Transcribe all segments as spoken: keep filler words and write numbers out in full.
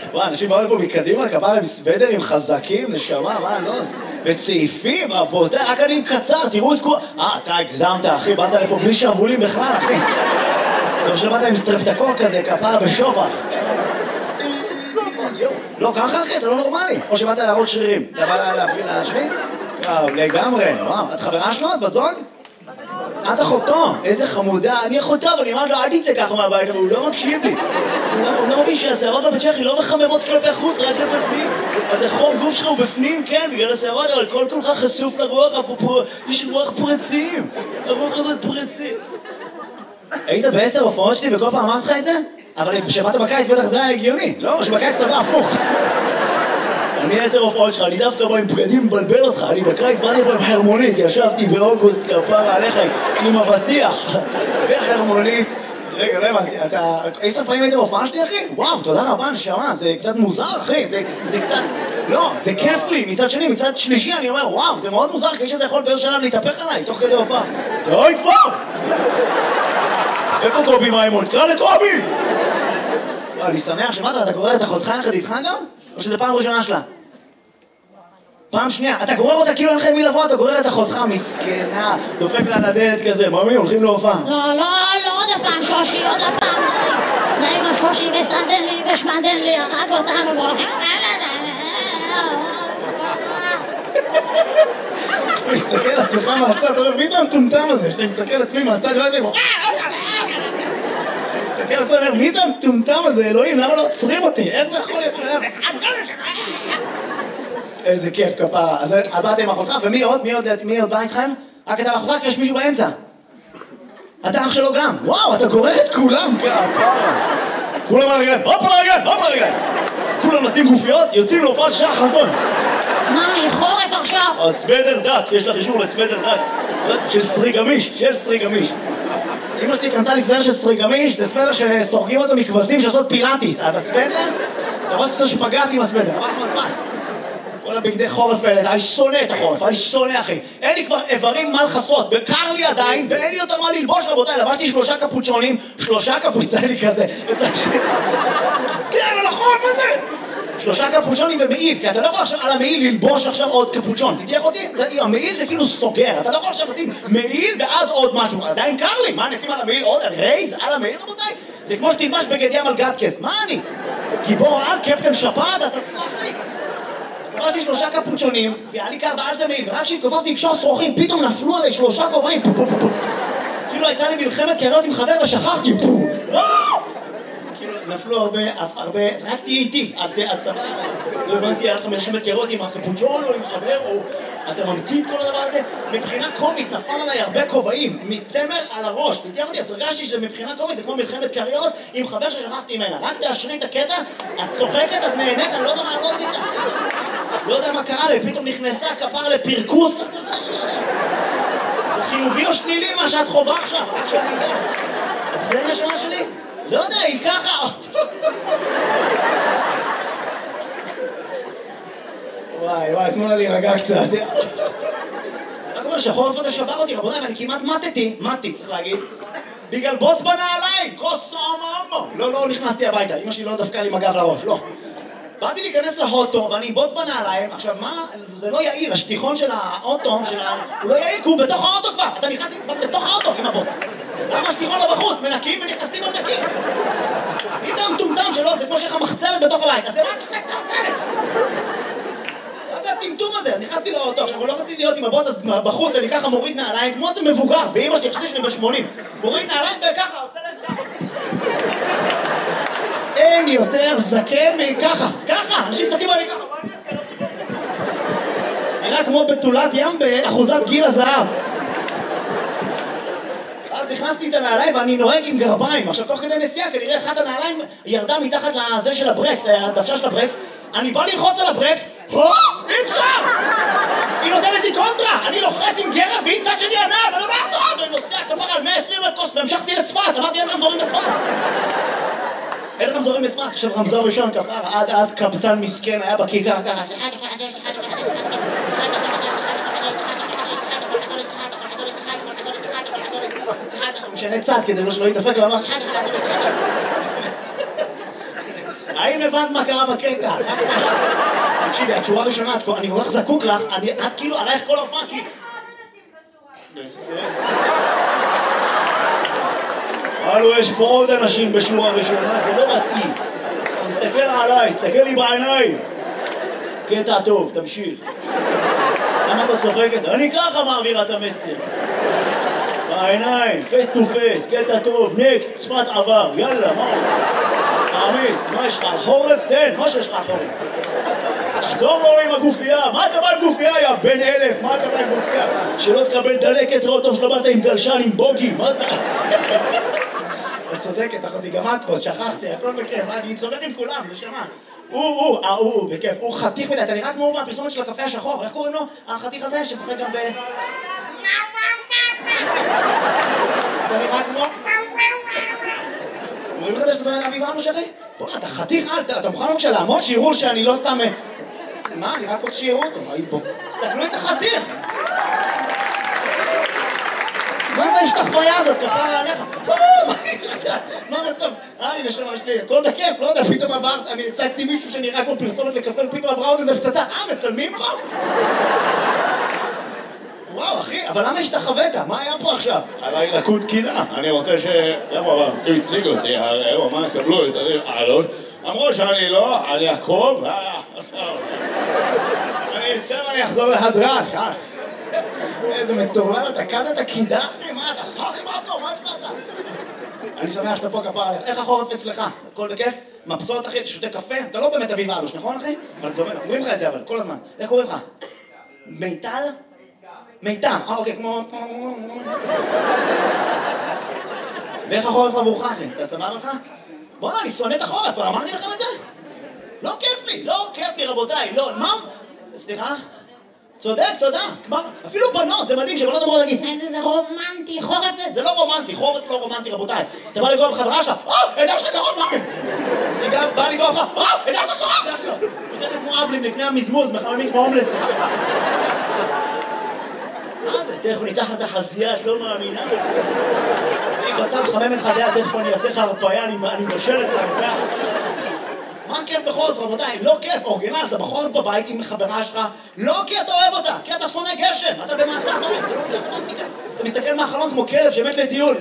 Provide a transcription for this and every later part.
וואי, אנשים באו לפה מקדימה, כפרה עם סוודרים חזקים, נשמה, מה, לא... וצעיפים, רבותיי, רק אני עם קצר, תראו את כל... אה, אתה הגזמת, אחי, באת לפה בלי שרוולים בכלל, אחי. טוב שבאת עם סטרפטקוק כזה, כפרה ושובח. לא, ככה אחי, אתה לא נורמלי. או שבאת להראות שרירים. אתה בא להפעיל להשוויץ? וואו, לגמרי. וואו, את חברה שלו? את בת זוג? את אחותו. איזה חמודה. אני אחותו, אבל אני אמרת לו, אל תצא ככה מהבית, אבל הוא לא מקשיב לי. הוא לא מבין שהשערות בבית שלי לא מחממות כלפי חוץ, רק כלפי פנים. אז החום גוף שלך הוא בפנים, כן, בגלל השערות, אבל כל כולך חשוף לרוח, יש רוח פרצים. הרוח הזאת פרצים. היית בעשר הופעות שלי וכל פעם אמרת לך את זה? אבל כשבאת בקיץ בטח זה היה הגיוני, לא? שבקיץ צבא הפוך. אני עשר הופעות שלך, אני דווקא בא עם בגדים מבלבל אותך, אני בקיץ באתי פה עם חרמונית, ישבתי באוגוסט כפרה עליך עם אבטיח וחרמונית. רגע, לא הבנתי, אתה... עשר פעמים היית בהופעה שלי, אחי? וואו, תודה רבה, נשמה, זה קצת מוזר, אחי, זה, זה קצת... לא, זה כיף לי, מצד שני, מצד שלישי, אני אומר, וואו, זה מאוד מוזר, כי שזה יכול באיזשהו שלב להתהפך עליי, תוך כדי הופעה. אוי, כבר! איפה קובי מימון? קרא לקובי! אני שמח שמעת, אתה גורר את אחותך יחד איתך גם? או שזה פעם ראשונה שלה? פעם שנייה, אתה גורר אותה כאילו אין לכם מי לבוא, אתה גורר את אחותך, מסכנה, דופק לה לדלת כזה, ממי, הולכים להופעה. לא, לא, לא, עוד הפעם שושי, עוד הפעם. די עם השושי וסדן לי ושמדן לי, הרג אותנו, והולכים... אתה מסתכל על עצמך מהצד, אתה אומר, מי זה המטומטם הזה? שאתה מסתכל על עצמי מהצד, לא יודעים, מסתכל על עצמי, אומר, מי זה המטומטם הזה? אלוהים, למה לא עוצרים אותי? איך זה יכול להיות שלהם? איזה כיף כפרה. אז באת עם אחותך, ומי עוד? מי עוד בא איתכם? רק אתה ואחותך, כי יש מישהו באמצע. אתה אח שלו גם. וואו, אתה גורר את כולם כפרה. כולם על הרגליים, הופ על הרגליים, הופ על הרגליים. כולם נשים גופיות, יוצאים להופעת שעה חזון. מה, לחורף עכשיו? הסוודר דק, יש לך אישור לסוודר דק של סרי גמיש, של סרי גמיש. אמא שלי קנתה לי סוודר של סרי גמיש, זה סוודר שסורגים אותו מכבשים שעושות פילאטיס. אז הסוודר, אתה רואה שאתה שפגעתי עם הסוודר, עבר לך מזמן. כל הבגדי חורף האלה, אני שונא את החורף, אני שונא אחי. אין לי כבר איברים מה לחסות, בקר לי עדיין, ואין לי יותר מה ללבוש רבותיי, לבשתי שלושה קפוצ'ונים, שלושה קפוצ'ונים לי כזה, זה על החורף הזה! שלושה קפוצ'ונים במעיל, כי אתה לא יכול עכשיו על המעיל ללבוש עכשיו עוד קפוצ'ון, תתייך אותי? המעיל זה כאילו סוגר, אתה לא יכול עכשיו לשים מעיל ואז עוד משהו, עדיין קר לי, מה נשים על המעיל עוד? רייז על המעיל רבותיי? זה כמו שתלבש בגד ים על גטקס, מה אני? גיבור על קפטן שפעת, אתה סלח לי? אז עברתי שלושה קפוצ'ונים, והיה לי קר בעל זה מעיל, ורק כשהתכופפתי לקשור שרוכים, פתאום נפלו עליי שלושה כובעים, כאילו הייתה לי מלחמת קריות עם חבר ושכחתי, נפלו הרבה, הרבה, רק תהיי איתי, את סבבה, לא הבנתי, היה לך מלחמת קריות עם הקפוצ'ון או עם חבר, או אתה ממציא את כל הדבר הזה. מבחינה קומית נפל עליי הרבה כובעים, מצמר על הראש, תתייך אותי, אז הרגשתי שמבחינה קומית זה כמו מלחמת קריות עם חבר ששכחתי ממנה, רק תאשרי את הקטע, את צוחקת, את נהנית, אני לא יודע מה לא עשית, לא יודע מה קרה לי, פתאום נכנסה כפר לפרקוס, זה חיובי או שלילי מה שאת חובה עכשיו, רק שאני יודע, זה נשמה שלי? לא יודע, היא ככה. וואי, וואי, תנו לה להירגע קצת. רק אומר שהחורף הזה שבר אותי, רבותיי, ואני כמעט מתתי, מתי, צריך להגיד, בגלל בוץ בנעליים, כוס אממו. לא, לא נכנסתי הביתה, אמא שלי לא דפקה לי מגב לראש, לא. באתי להיכנס לאוטו, ואני בוץ בנעליים, עכשיו מה, זה לא יעיל, השטיחון של האוטו, הוא לא יעיל, כי הוא בתוך האוטו כבר, אתה נכנס כבר בתוך האוטו עם הבוץ. למה השטיחון לא בחוץ? מנקים ונכנסים עוד נקים. מי זה המטומטם שלו? זה כמו שיש לך מחצלת בתוך הבית, אז למה צריך את המחצלת? מה זה הטמטום הזה? אז נכנסתי לאוטו, עכשיו לא רציתי להיות עם הבוץ, אז בחוץ אני ככה מוריד נעליים, כמו זה מבוגר, באמא שלי, חשבתי שאני בשמונים. מוריד נעליים וככה, עושה להם ככה. אין יותר זקן מככה, ככה, אנשים מסתכלים עלי ככה, מה אני אעשה? נראה כמו בתולת ים באחוזת גיל הזהב. אז נכנסתי את הנעליים ואני נוהג עם גרביים. עכשיו תוך כדי נסיעה כנראה אחת הנעליים ירדה מתחת לזה של הברקס, הדוושה של הברקס. אני בא ללחוץ על הברקס, הו! אי אפשר! היא נותנת לי קונטרה! אני לוחץ עם גרב והיא צד שלי הנעל, ואני לא מעזור! ואני נוסע כפר על מאה ועשרים לקוס והמשכתי לצפת, אמרתי אין רמזורים בצפת! אין רמזורים בצפת, עכשיו רמזור ראשון כפר, עד אז קבצן מסכן היה בכיכר ככה. משנה צד כדי שלא יתדפק ממש. האם הבנת מה קרה בקטע? תקשיבי, התשורה הראשונה, אני כל כך זקוק לך, את כאילו עלייך כל ההופעה, כי... הלו, יש פה עוד אנשים בשורה ראשונה, זה לא מתאים. תסתכל עליי, תסתכל לי בעיניים. קטע טוב, תמשיך. למה אתה צוחקת? אני ככה מעבירה את המסר. בעיניים, פייס טו פייס, קטע טוב, נקסט, שפת עבר, יאללה, מה? תעמיס, מה יש לך? חורף? תן, מה שיש לך חורף? תחזור לו עם הגופייה, מה אתה בא עם גופייה, יא בן אלף? מה אתה בא עם גופייה? שלא תקבל דלקת רוטוב שלא באת עם גלשן, עם בוגי, מה זה? את צודקת, אחותי, גם את פה, שכחתי, הכל בכיף, אני צודק עם כולם, נשמה. הוא, הוא, אה, הוא, בכיף, הוא חתיך מדי, אתה נראה כמו מהפרסומת של הקפה השחור, איך קוראים לו? החתיך הזה שמשחק גם ב... אתה נראה כמו... אומרים לך שאתה בן אביב אנו שחי? בוא, אתה חתיך, אתה מוכן בבקשה לעמוד, שיראו שאני לא סתם... מה, אני רק רוצה שיראו אותו, מה בוא? תסתכלו איזה חתיך! מה זה ההשתחוויה הזאת? כפרה עליך? מה המצב? אה, הנה שם שלי, הכל בכיף, לא יודע, פתאום עברת, אני הצגתי מישהו שנראה כמו פרסומת לקפה, ופתאום עברה עוד איזה פצצה, אה, מצלמים פה? וואו, אחי, אבל למה השתחווית? מה היה פה עכשיו? עליי לקוד קינה, אני רוצה ש... למה, אבל, הוא הציג אותי, הוא אמר, קבלו את הלוש, אמרו שאני לא, אני אקרוב, אני אצא ואני אחזור להדרש, אה? איזה מטורלל, אתה קדת קידה? מה, אתה סחי מה פה? מה יש לך? אני שמח שאתה פה כפר עליך. איך החורף אצלך? הכל בכיף? מבסוט אחי, אתה שותה קפה? אתה לא באמת אביב אלוש, נכון אחי? אבל אומרים לך את זה אבל, כל הזמן. איך קוראים לך? מיטל? מיטל, אה אוקיי, כמו... ואיך החורף עבורך אחי? אתה סבבה לך? בוא'נה, אני שונא את החורף, כבר אמרתי לכם את זה? לא כיף לי, לא כיף לי רבותיי, לא, מה? סליחה? צודק, תודה. כבר, אפילו בנות, זה מדהים שבנות אמרו להגיד איזה זה רומנטי, חורף זה... זה לא רומנטי, חורף לא רומנטי רבותיי. אתה בא לגוע בחברה שלך, אה, ידע שלך קרוב, מה? אני גם בא לגוע לך, אה, ידע שלך קרוב, ידע שלך. שתכף כמו אבלים לפני המזמוז, מחממים כמו הומלס. מה זה? תכף ניתח את החזייה, את לא מאמינה. אני בצד חמם את חדיה, תכף אני אעשה לך הרפאיה, אני משל את הרפאיה. מה כיף בחורף, רבותיי? לא כיף, אורגינל, אתה בחורף בבית עם חברה שלך, לא כי אתה אוהב אותה, כי אתה שונא גשם, אתה במעצר בית, זה לא רומנטיקה. אתה מסתכל מהחלון כמו כלב שמת לטיול.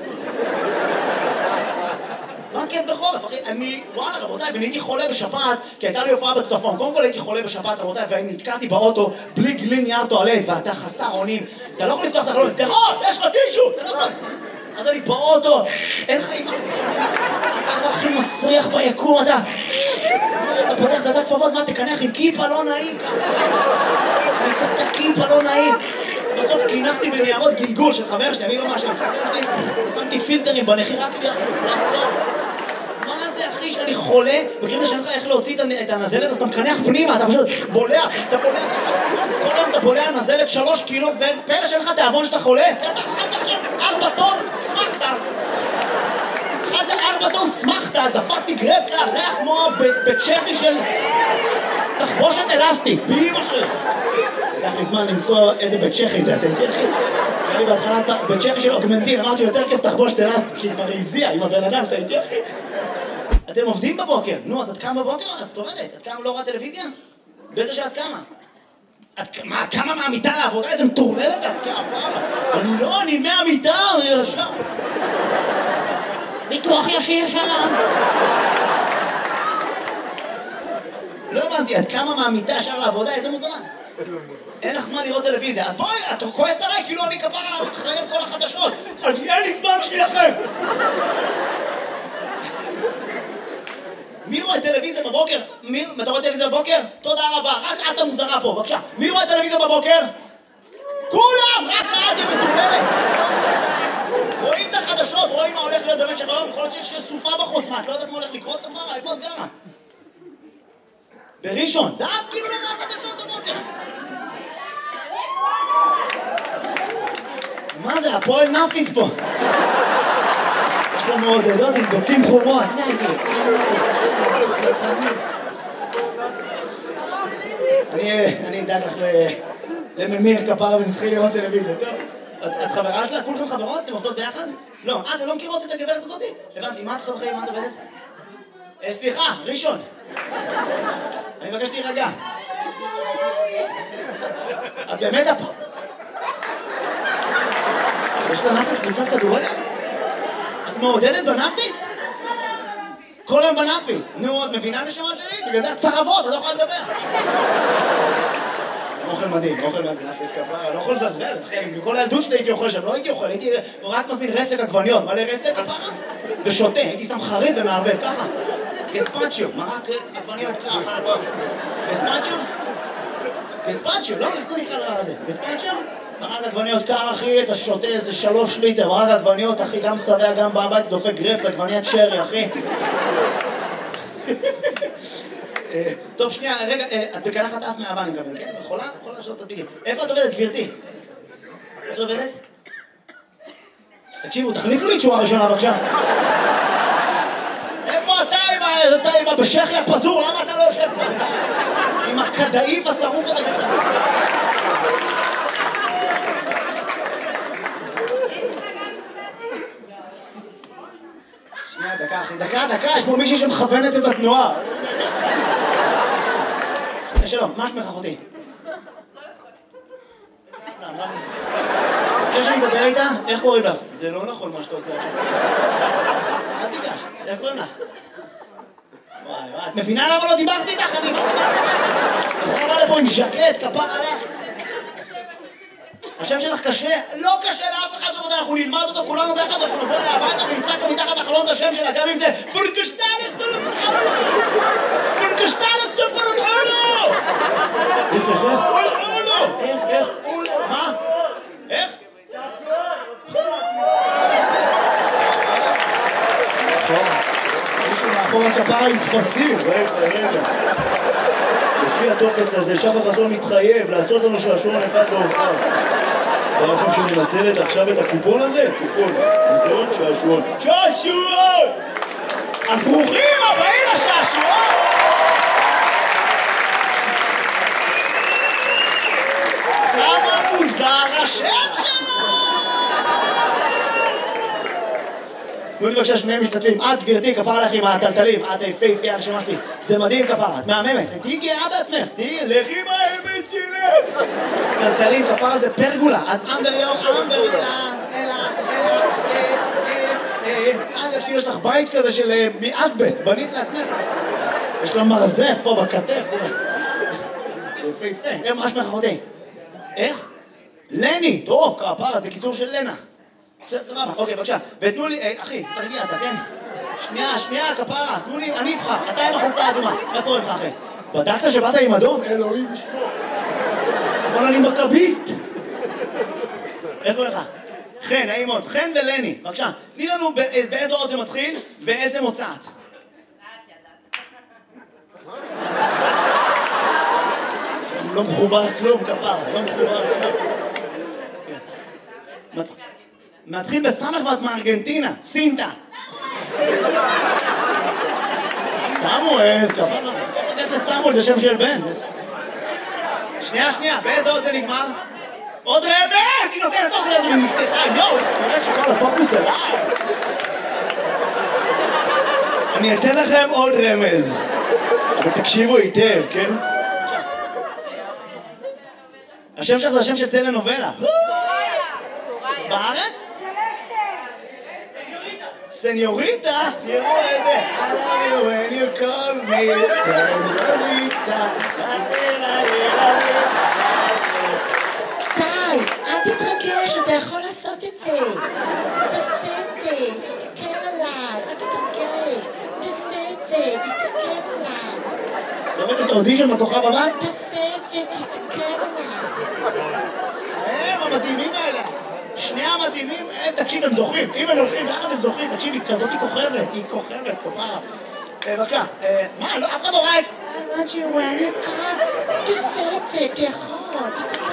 מה כיף בחורף, אחי? אני, וואלה, רבותיי, ואני הייתי חולה בשפעת, כי הייתה לי הופעה בצפון. קודם כל הייתי חולה בשפעת, רבותיי, ואני נתקעתי באוטו בלי גלין נייר טואלט, ואתה חסר אונים. אתה לא יכול לפתוח את החלון, תראות, יש לך טישו! אתה לא יכול... אז אני באוטו, אין לך אימא, אתה לא הכי מסריח ביקום, אתה... אתה פותח דעת כפפות, מה תקנח עם כיפה לא נעים ככה? אני צריך את הכיפה לא נעים. בסוף קינחתי בניירות גלגול של חבר שלי, אני לא משהו, שמתי פילטרים בנחי רק לעצור. מה זה אחי שאני חולה, וכאילו שאין לך איך להוציא את הנזלת, אז אתה מקנח פנימה, אתה פשוט בולע, אתה בולע, כל היום אתה בולע נזלת שלוש קילו, ופלא שאין לך תיאבון שאתה חולה, אתה אכלת עכשיו ארבע טון, שמחת, אכלת ארבע טון, שמחת, דפקתי גרפסה, ריח כמו בצ'כי של תחבושת אלסטית, באמא שלי. לקח לי זמן למצוא איזה בצ'כי זה, אתה יותר חי? היה לי בהתחלה בצ'כי של אוגמנטין, אמרתי יותר כיף תחבושת אלסטית, כי כבר הזיע עם הבן אדם, אתה יותר חי? אתם עובדים בבוקר, נו, אז את קמה בבוקר? אז את עובדת, את קמה לא רואה טלוויזיה? בטח שאת קמה. מה, את קמה מהמיטה לעבודה? איזה מטורללת את קמה? אני לא, אני מהמיטה, אני ישר. ביטוח ישיר שלום. לא הבנתי, את קמה מהמיטה ישר לעבודה? איזה מוזמן? אין לך זמן לראות טלוויזיה, אז בואי, את כועסת עליי כאילו אני כפרה אחראי על כל החדשות. אין לי זמן בשבילכם. מי רואה טלוויזיה בבוקר? מי? אתה רואה טלוויזיה בבוקר? תודה רבה, רק את המוזרה פה, בבקשה. מי רואה טלוויזיה בבוקר? כולם! רק את, היא מטורללת! רואים את החדשות, רואים מה הולך להיות במשך היום, יכול להיות שיש סופה בחוץ, מה, את לא יודעת מה הולך לקרות כפרה? איפה את גרה? בראשון, דעת כאילו לא רואה חדשות בבוקר. מה זה, הפועל נאפיס פה? יש לו מעודדות עם ביצים חומות. אני אדאג לך לממיר כפרה ונתחיל לראות טלוויזיה, טוב? את חברה שלה? כולכם חברות? אתם עובדות ביחד? לא. אה, אתם לא מכירות את הגברת הזאת? הבנתי, מה את עושה בחיים? מה את עובדת? סליחה, ראשון. אני מבקש להירגע. את באמת הפ... יש לנאפיס קבוצת כדורגל? את מעודדת בנאפיס? כל היום בנאפיס. נו, את מבינה נשמה שלי? בגלל זה את צרבות, את לא יכולה לדבר. אוכל מדהים, אוכל מדהים, נאפיס כפרה, לא יכול לזלזל, אחי, בכל הילדות שלי הייתי אוכל שם, לא הייתי אוכל, הייתי רק מזמין רסק עגבניות, מלא רסק כפרה, ושותה, הייתי שם חריף ומערבב, ככה. גספצ'יו, מרק עגבניות ככה, גספצ'יו? גספצ'יו, לא, איך זה נקרא דבר הזה? גספצ'יו? מרק עגבניות קר, אחי, אתה שותה איזה שלוש ליטר, מרק עגבניות, אחי, גם שבע, גם בבית, דופק גרפס, עגבניית שרי, אחי. טוב, שנייה, רגע, את בקלחת אף מהאבא, אני מקבל, כן? יכולה? יכולה לשאול את הדביקים. איפה את עובדת, גבירתי? איפה את עובדת? תקשיבו, תחליפו לי תשואה ראשונה, בבקשה. איפה אתה עם הבשכי הפזור? למה אתה לא יושב פה? עם הכדאיף השרוף הזה ככה. שנייה, דקה, אחי, דקה, דקה, יש פה מישהי שמכוונת את התנועה. שלום, מה שמך אחותי? חושב שאני אדבר איתה? איך קוראים לך? זה לא נכון מה שאתה עושה עכשיו. אל תיגש, איך קוראים לך? וואי וואי, את מבינה למה לא דיברתי איתך? אני באתי מהתחלה. יכול לבוא לפה עם ז'קט, כפר עליך. השם שלך קשה? לא קשה לאף אחד, אנחנו נלמד אותו כולנו ביחד, אנחנו נבוא אליה הביתה ונצעק לו מתחת החלון את השם שלה, גם אם זה פורקשטלס סופרולו! פורקשטלס סופרולו! איך, איך, איך? אולו! איך, איך? אולו! מה? איך? מישהו מאחור הכפרה עם תפסים, רגע, רגע. לפי הטופס הזה, שחר חסון מתחייב לעשות לנו שעשועון אחד לאופן. אתה לכם שננצלת עכשיו את הקופון הזה? קופון, קופון, שעשועון. שעשועון! אז ברוכים הבאים לשעשועון! כמה מוזר השם שלו! תנו לי בבקשה שני משתתפים, את גבירתי, כפרה לך עם הטלטלים, את היפהפייה הנשמה שלי, זה מדהים כפרה, את מהממת, תהיי גאה בעצמך, תהיי, לכי עם האמת שלך! טלטלים, כפרה זה פרגולה, את אנדר יום, אנדר אלה, אלה, אלה, אנדר שיש לך בית כזה של מאסבסט, בנית לעצמך, יש לו מרזף פה בכתף, תראה, יפהפה, איך מה שמך אחותי? איך? לני, טוב, כפרה, זה קיצור של לנה. סבבה, אוקיי, בבקשה. ותנו לי, אחי, תרגיע אתה, כן? שנייה, שנייה, כפרה, תנו לי, אני אבחר, אתה עם החולצה האדומה. מה קורה לך, אחי? בדקת שבאת עם אדום? אלוהים ישמור. אבל אני מכביסט. איך קורה לך? חן, נעים מאוד. חן ולני, בבקשה. תני לנו באיזו אות זה מתחיל ואיזה מוצאת. לא מחובר כלום, כפרה, לא מחובר כלום. מתחיל בסמך ואת מארגנטינה, סינטה. סמואל, כפרה. איך לסמואל זה שם של בן. שנייה, שנייה, באיזה עוד זה נגמר? עוד רמז! היא נותנת עוד רמז ממפתחה, יואו! נראה שכל הפוקוס אליי. אני אתן לכם עוד רמז. אבל תקשיבו היטב, כן? השם שלך זה השם של טלנובלה. בארץ? סניוריטה? תראו את זה. I love you when you call me סניוריטה. די, אל תתרגש, אתה יכול לעשות את זה. תעשה את זה, תסתכל עליו, אל תתרגש. תעשה את זה, תסתכל עליו. לא ראית את האודישן בכוכב הבא? תעשה את זה, תסתכל עליו. הם המדהימים האלה. שני המדהימים, תקשיב, הם זוכרים. אם הם הולכים ביחד, הם זוכרים. תקשיב, היא כזאת היא כוכבת, היא כוכבת, כפרה. בבקשה, מה, אף אחד לא ראה את זה? I want you when you come. תעשה את זה, תיכול, תסתכל.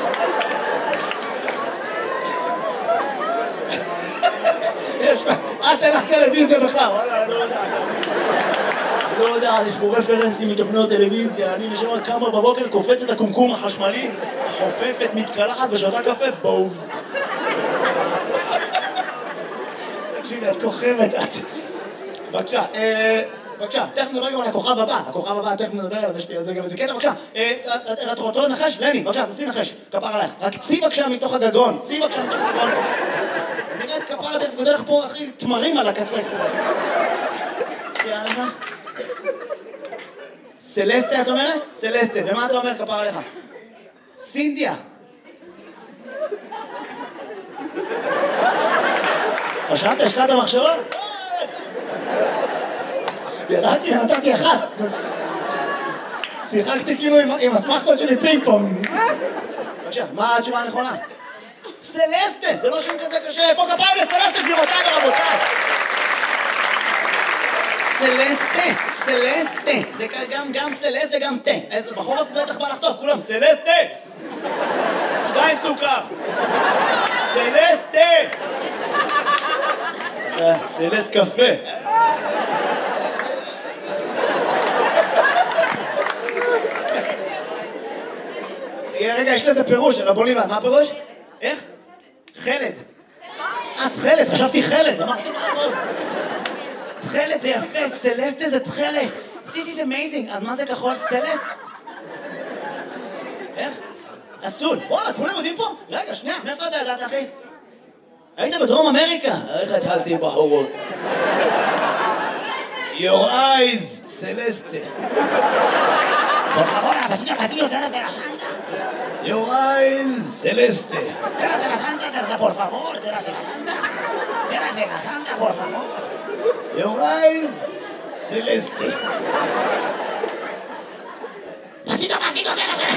יש, אל תלך טלוויזיה בכלל, וואלה, אני לא יודע. אני לא יודע, יש פה רפרנסים מתוכניות טלוויזיה, אני נשמע כמה בבוקר קופץ את הקומקום החשמלי, חופפת, מתקלחת ושותה קפה, בוז. תקשיבי, את כוכבת, את. בבקשה, בבקשה, תכף נדבר גם על הכוכב הבא. הכוכב הבא, תכף נדבר עליו, יש לי על זה גם איזה קטע, בבקשה. אתה רוצה לנחש? לני, בבקשה, תנסי לנחש. כפר עלייך. רק צי בבקשה מתוך הגגון. צי בבקשה מתוך הגגון. נראה את כפר, אתה גודל לך פה הכי תמרים על הקצה. יאללה. סלסטה, את אומרת? סלסטה. ומה אתה אומר, כפר עליך? סינדיה. חשבת, השקעת המחשבה? ירדתי ונתתי אחת. שיחקתי כאילו עם הסמכות שלי פינג פונג. בבקשה, מה התשובה הנכונה? סלסטה, זה לא שם כזה קשה. איפה כפיים לסלסטה, גבירותיי ורבותיי? סלסטה, סלסטה. זה גם סלסט וגם תה. איזה בחורף בטח בא לחטוף, כולם סלסטה. שתיים סוכר. סלסטה. סלסט קפה. רגע, יש לזה פירוש, אבל בוא נלמד, מה הפירוש? איך? חלד. אה, תחלת, חשבתי חלד, אמרתי מה הכל? תחלת זה יפה, סלסטה זה תחלת. This is amazing, אז מה זה כחול? סלס? איך? אסול. וואלה, כולם יודעים פה? רגע, שנייה, מאיפה אתה ידעת, אחי? היית בדרום אמריקה? איך התחלתי בחורות? Your eyes, סלסטה. Por favor, vecino, vecino, tras de la santa. Your eyes, celeste. Tras de la santa, tras, por favor, tras de la santa. Tras de la santa, por favor. Your eyes, celeste. Vecino, vecino, tras de la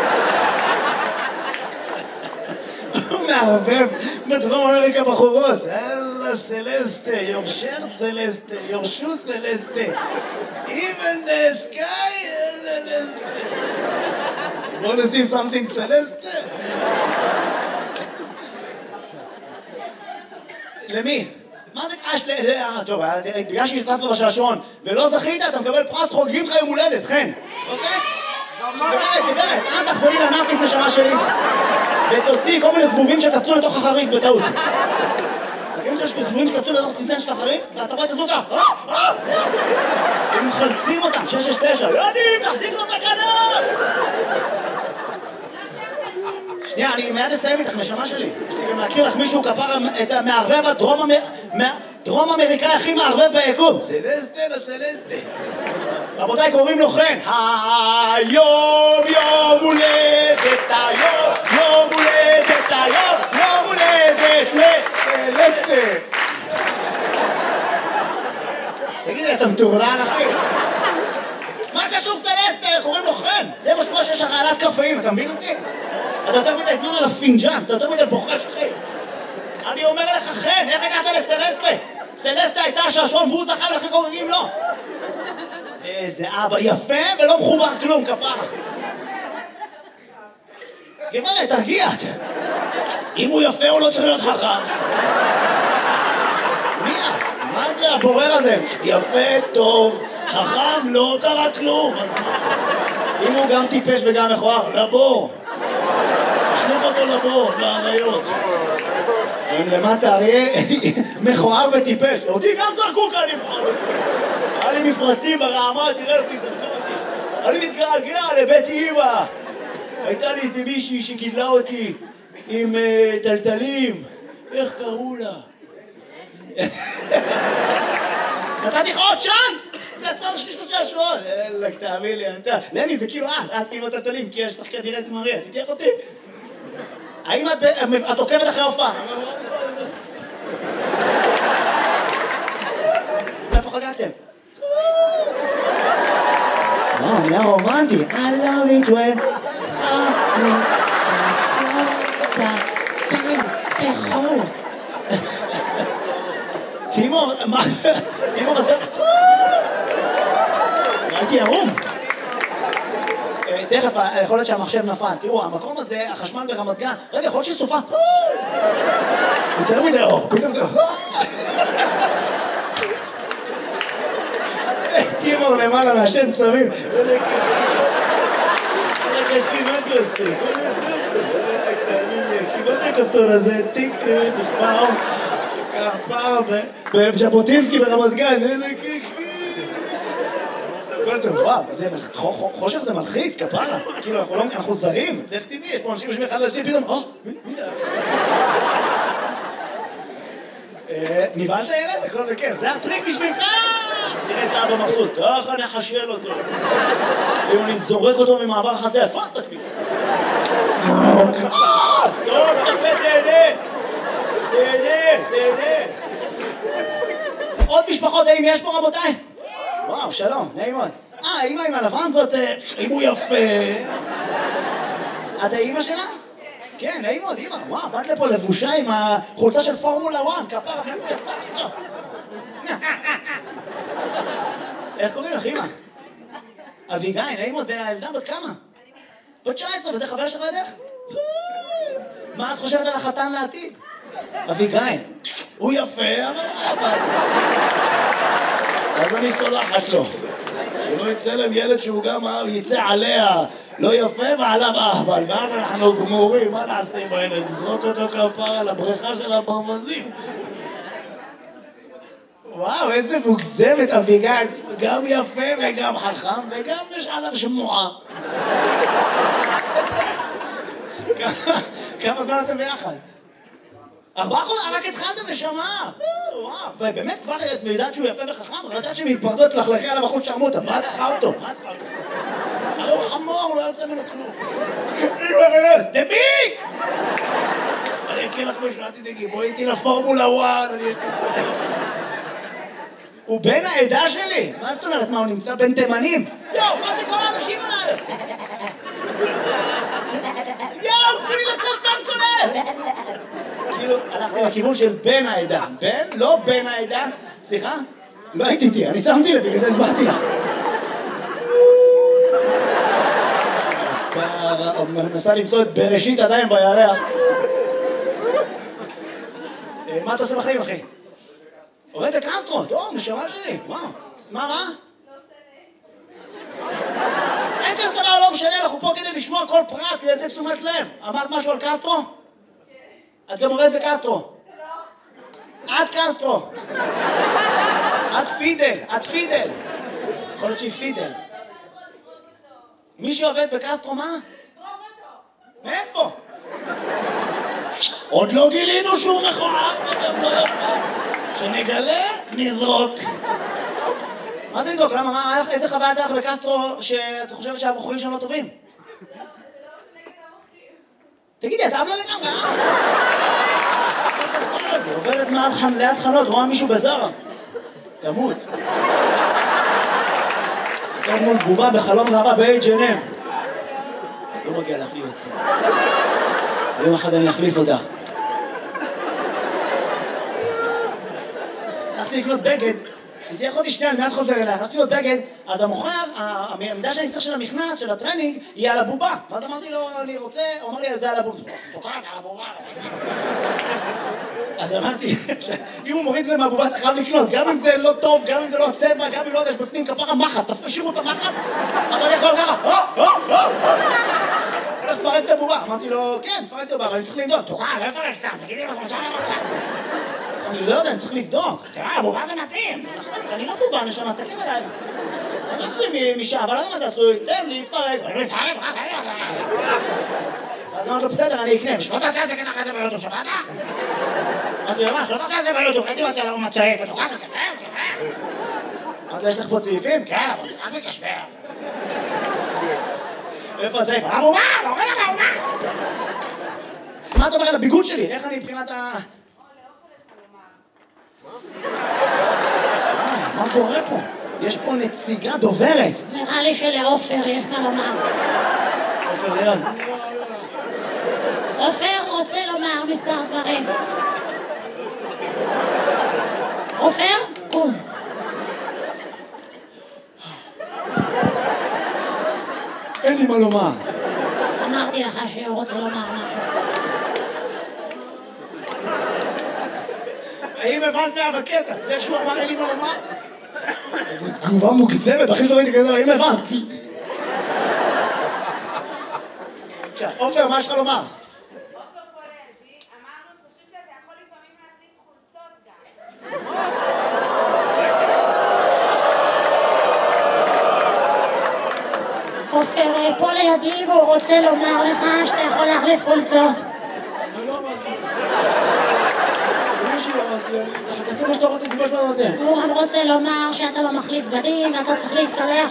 santa. הוא מערבב בדרום אמריקה בחורות. אללה סלסטה, your shirt סלסטה, your shoes סלסטה. Even the sky is celeste. Want to see something celeste? למי? מה זה קש ל... טוב, בגלל שהשתתפת בשעשועון ולא זכית, אתה מקבל פרס חוגגים לך יום הולדת, חן. אוקיי? גברת, גברת, אל תחזרי לנאפיס נשמה שלי ותוציא כל מיני זבובים שקפצו לתוך החריף בטעות. תגידו שיש זבובים שקפצו לתוך צנצן של החריף ואתה רואה את הזבוב ככה. הם מחלצים אותם, שש שש תשע. יוני, תחזיק לו את הכנף! שנייה, אני מיד אסיים איתך, נשמה שלי. יש לי גם להכיר לך מישהו כפר את המערבב הדרום אמריקאי הכי מערבב ביקום. סלסטה לסלסטה. רבותיי, קוראים לו חן. היום יום הולדת, היום יום הולדת, היום יום הולדת לסלסטה. תגיד לי, אתה מטורלל, אחי? מה קשור סלסטה? קוראים לו חן. זה מה שקורה שיש הרעלת קפאים, אתה מבין אותי? אתה יותר מדי זמן על הפינג'אן, אתה יותר מדי בוחש, אחי. אני אומר לך, חן, איך הגעת לסלסטה? סלסטה הייתה השעשועון והוא זכה ולכן חוגגים לו. איזה אבא יפה ולא מחובר כלום, כפרה. גברת, תרגיע. אם הוא יפה הוא לא צריך להיות חכם. מי את? מה זה הבורר הזה? יפה, טוב, חכם, לא קרה כלום. אם הוא גם טיפש וגם מכוער, לבור. תשלוך אותו לבור, לאריות. אם למטה אריה מכוער וטיפש. אותי גם זרקו כאן מכוער. היה לי מפרצים ברעמה, תראה לפי זה. אני מתגעגע לבית אמא. הייתה לי איזה מישהי שגידלה אותי עם טלטלים. איך קראו לה? נתתי לך עוד צ'אנס! זה הצד שלי שלושה שבועות. אלק, תאמין לי, אתה... לני, זה כאילו את, את כאילו טלטלים, כי יש לך כנראה את מריה, תתייח אותי. האם את עוקבת אחרי הופעה? איפה חגגתם? וואו, נהיה רומנטי. I love it when I תאכול. תימור, מה? תימור, אתה... הייתי ערום. תכף, יכול להיות שהמחשב נפל. תראו, המקום הזה, החשמל ברמת גן, רגע, יכול להיות שסופה. יותר מדי אור, פתאום זה... תימור למעלה מהשן צמים. רגע, אחי, מה זה עושה? כי מה זה הכפתור הזה? טיק, פעם, פעם, בז'בוטינסקי ברמת גן, הכל טוב, וואו, חושך זה מלחיץ, כפרה. כאילו, אנחנו זרים, איך תדעי, יש פה אנשים יושבים אחד לשני, פתאום, או, מי זה? נבהלת ילד? הכל בכיף, זה הטריק בשבילך! תראה את האבא מבסוט, ככה נחשל אותו. אם אני זורק אותו ממעבר החציה, תפס תקליט. טוב, תקווה, תהנה! תהנה, תהנה! עוד משפחות, האם יש פה רבותיי? וואו, שלום, נעים מאוד. אה, האמא עם הלבן זאת, אם הוא יפה. את האמא שלה? כן, נעים מאוד, אמא. וואו, באת לפה לבושה עם החולצה של פורמולה אחת, כפרה, מאיפה יצאתי פה? איך קוראים לך, אמא? אביגיל, נעים מאוד, והילדה בת כמה? בת תשע עשרה, וזה חבר שלך לדרך? מה את חושבת על החתן לעתיד? אביגיל, הוא יפה, אבל אבל... אז אני סולחת לו. שלא יצא להם ילד שהוא גם יצא עליה לא יפה ועליו אהבל, ואז אנחנו גמורים, מה נעשה עם הילד? נזרוק אותו כפרה לבריכה של הברווזים. וואו, איזה מוגזמת אביגיל, גם יפה וגם חכם וגם יש עליו שמועה. כמה זמן אתם ביחד? ארבעה חודשים, רק התחלתם נשמה. וואו, ובאמת כבר את יודעת שהוא יפה וחכם, רדעת שהם יפרדו את לחלכי עליו החוץ שרמוטה, מה צריכה אותו? מה צריכה אותו? הרי הוא חמור, לא יוצא ממנו כלום. אימא רס, דביק! אני אקריא לך משהו, אל תדאגי, בואי איתי לפורמולה אחת, אני אקריא. הוא בן העדה שלי? מה זאת אומרת? מה, הוא נמצא בין תימנים? יואו, מה זה כל האנשים הללו? יואו, תנו לי לצאת בן כולל! כאילו, הלכתי לכיוון של בן העדה. בן? לא בן העדה. סליחה? לא הייתי איתי, אני שמתי לב, בגלל זה הסברתי לך. מנסה למצוא את בראשית עדיין בירח. מה אתה עושה בחיים, אחי? עובד בקסטרו, טוב, נשמה שלי, וואו. מה, מה? אין כזה דבר, לא משנה, אנחנו פה כדי לשמוע כל פרט, כדי לתת תשומת לב. אמרת משהו על קסטרו? את גם עובדת בקסטרו? לא. את קסטרו. את פידל, את פידל. יכול להיות שהיא פידל. מי שעובד בקסטרו, מה? מאיפה? עוד לא גילינו שהוא מכוער. שנגלה, נזרוק. מה זה לזרוק? למה? מה, איזה חוויה הייתה לך בקסטרו שאת חושבת שהבחורים שם לא טובים? תגידי, אתה אבלה לגמרי, אה? זה עוברת ליד חנות, רואה מישהו בזרה. תמות. עכשיו מול בובה בחלום רבה ב-אייץ' אנד אם. לא מגיע להחליף אותך. יום אחד אני אחליף אותך. הלכתי לקנות בגד, הייתי יכול אותי שנייה, אני מיד חוזר אליה, הלכתי לקנות בגד, אז המוכר, המידה שאני צריך של המכנס, של הטרנינג, היא על הבובה. ואז אמרתי לו, אני רוצה, הוא אמר לי, זה על הבובה. תוקעת על הבובה. אז אמרתי, אם הוא מוריד את זה מהבובה, אתה חייב לקנות, גם אם זה לא טוב, גם אם זה לא צבע, גם אם לא יודע, יש בפנים כפרה מחט, תשאירו את המחט, אתה יכול ככה, הו, הו, הו, הו. הולך לפרק את הבובה. אמרתי לו, כן, פרק את הבובה, אבל אני צריך לבדוק. תוקע, לא יפרק סתם, תגידי מה חושב לך. אני לא יודע, אני צריך לבדוק. תראה, הבובה זה מתאים. אני לא בובה, נשמה, סתכלים עליי. אני לא עשוי משעה, אבל לא יודע מה זה עשוי. תן לי, תפרק. אני מפרק, רק אני אז אמרתי לו, בסדר, אני אקנה. שלא תעשה את זה ככה זה ביוטיוב, שמעת? אמרתי לו, מה, שלא תעשה את זה ביוטיוב, הייתי רוצה לנו מצעיף, ותוקע, תספר, תספר. אמרתי לו, יש לך פה צעיפים? כן, אבל רק מקשבר. איפה הצעיף? הבובה, לא רואה לך הבובה. מה אתה אומר על הביגוד שלי? איך אני מבחינת ה... מה קורה פה? יש פה נציגה דוברת. נראה לי שלעופר יש מה לומר. עופר ליד. עופר רוצה לומר מספר דברים. עופר, קום. אין לי מה לומר. אמרתי לך שהוא רוצה לומר משהו. האם הבנת מה בקטע? זה שהוא אמר אין לי מה לומר? זו תגובה מוגזמת, הכי שלא ראיתי כזה, האם הבנתי? עכשיו, עופר, מה יש לך לומר? עופר פולזי, אמרנו פשוט שאתה יכול לפעמים להחליף חולצות גם. עופר פה לידי והוא רוצה לומר לך שאתה יכול להחליף חולצות. אני לא אמרתי. מישהו אמרתי, תעשה מה שאתה רוצה, זה מה שאתה רוצה. הוא גם רוצה לומר שאתה לא מחליף בגדים ואתה צריך להתקלח.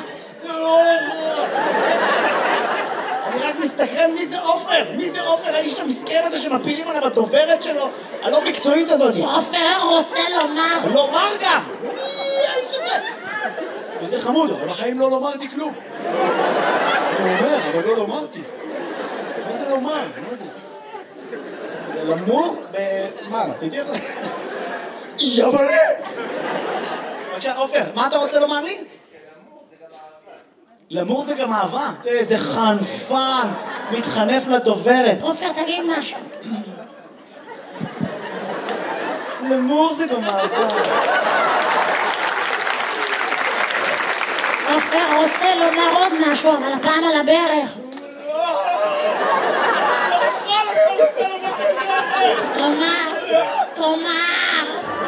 אני רק מסתכרן מי זה עופר, מי זה עופר, האיש המסכן הזה שמפילים עליו בדוברת שלו, הלא מקצועית הזאת. עופר רוצה לומר... לומר גם! מי האיש הזה? וזה חמוד, אבל בחיים לא לומרתי כלום. אני אומר, אבל לא לומרתי. מה זה לומר? מה זה? זה למור ב... מה? תתראה? יבלה! בבקשה, עופר, מה אתה רוצה לומר לי? למור זה גם אהבה. איזה חנפן, מתחנף לדוברת. עופר, תגיד משהו. למור זה גם אהבה. עופר רוצה לומר עוד משהו, אבל הפעם על הברך. תאמר, תאמר.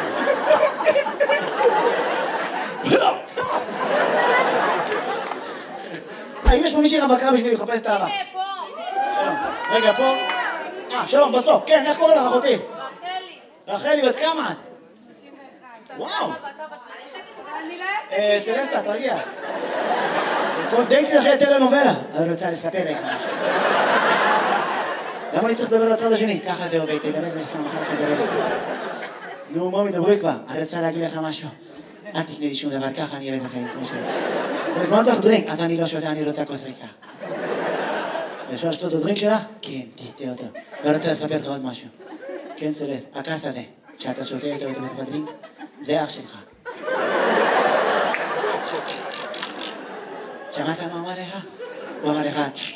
האם יש פה מישהי רווקה בשבילי לחפש את האהבה? הנה, פה. רגע, פה. אה, שלום, בסוף. כן, איך קוראים לך אחותי? רחלי. רחלי, בת כמה את? שלושים ואחת. וואו. אבל אני לא אה, סלסטה, תרגיע. כל דייטי אחרי טלנובלה. אני רוצה לספר לך משהו. למה אני צריך לדבר לצד השני? ככה זהו ביתי, תדבר לך, מחר לך לדבר לך. נו, מה מדברי כבר? אני רוצה להגיד לך משהו. אל תפני לי שום דבר, ככה אני אביא את החיים כמו שלי. בזמן לך דרינק, אז אני לא שותה, אני רוצה כוס ריקה. אפשר לשתות את הדרינק שלך? כן, תשתה אותו. ואני רוצה לספר לך עוד משהו. כן, סלסט, הכעס הזה, שאתה שותה איתו איתו בתוך הדרינק, זה אח שלך. שמעת מה אמר לך? הוא אמר לך,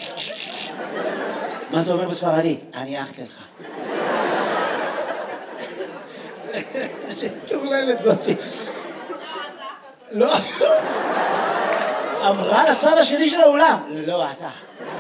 מה זה אומר בספרדית? אני אח שלך. שטורללת זאתי. לא. אמרה לצד השני של האולם. לא, אתה.